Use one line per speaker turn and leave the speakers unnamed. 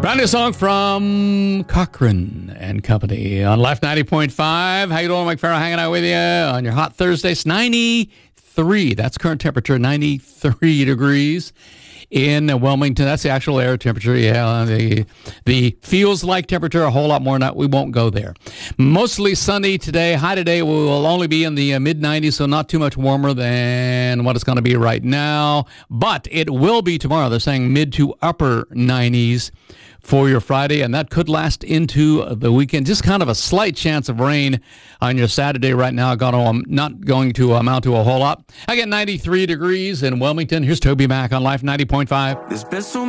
Brand new song from Cochran and Company on Life 90.5. How you doing, Mike Farrell? Hanging out with you on your hot Thursday. It's 93. That's current temperature, 93 degrees in Wilmington. That's the actual air temperature. Yeah, the feels like temperature a whole lot more than that. We won't go there. Mostly sunny today. High today will only be in the mid-90s, so not too much warmer than what it's going to be right now. But it will be tomorrow. They're saying mid to upper 90s for your Friday, and that could last into the weekend. Just kind of a slight chance of rain on your Saturday right now. Not going to amount to a whole lot. I get 93 degrees in Wilmington. Here's Toby Mac on Life 90.5.
There's been so